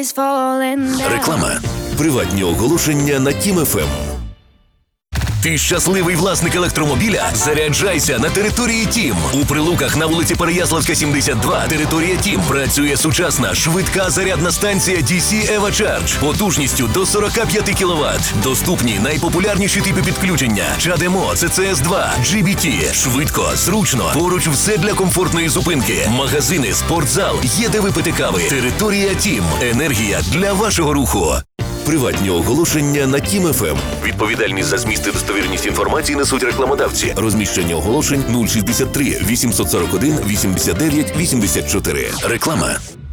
is falling down. Реклама. Приватні оголошення на Тім ФМ. Ти щасливий власник електромобіля? Заряджайся на території Тім. У Прилуках на вулиці Переяславська, 72, територія Тім, працює сучасна, швидка зарядна станція DC EVA Charge потужністю до 45 кВт. Доступні найпопулярніші типи підключення: CHAdeMO, CCS2, GBT. Швидко, зручно, поруч все для комфортної зупинки. Магазини, спортзал, є де випити кави. Територія Тім. Енергія для вашого руху. Приватні оголошення на Тім ФМ. Відповідальність за зміст і достовірність інформації несуть рекламодавці. Розміщення оголошень 063 841 89 84. Реклама.